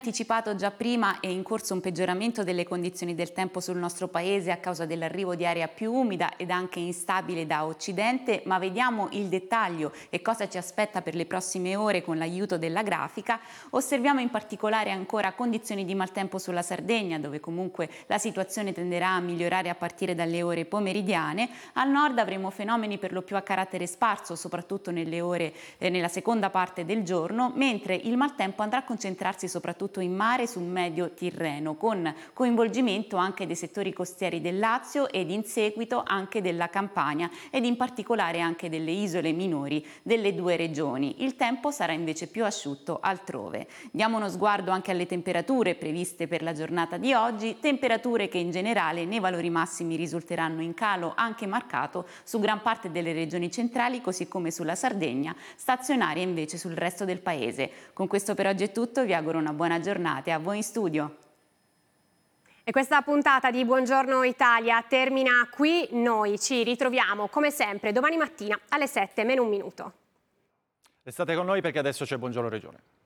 Anticipato già prima, è in corso un peggioramento delle condizioni del tempo sul nostro paese a causa dell'arrivo di aria più umida ed anche instabile da occidente, ma vediamo il dettaglio e cosa ci aspetta per le prossime ore con l'aiuto della grafica. Osserviamo in particolare ancora condizioni di maltempo sulla Sardegna, dove comunque la situazione tenderà a migliorare a partire dalle ore pomeridiane. Al nord avremo fenomeni per lo più a carattere sparso, soprattutto nella seconda parte del giorno, mentre il maltempo andrà a concentrarsi soprattutto in mare sul medio Tirreno, con coinvolgimento anche dei settori costieri del Lazio ed in seguito anche della Campania ed in particolare anche delle isole minori delle due regioni. Il tempo sarà invece più asciutto altrove. Diamo uno sguardo anche alle temperature previste per la giornata di oggi, temperature che in generale nei valori massimi risulteranno in calo anche marcato su gran parte delle regioni centrali, così come sulla Sardegna, stazionarie invece sul resto del paese. Con questo per oggi è tutto, vi auguro una buona giornata e a voi in studio. E questa puntata di Buongiorno Italia termina qui. Noi ci ritroviamo come sempre domani mattina alle 7 meno un minuto. Restate con noi perché adesso c'è Buongiorno Regione.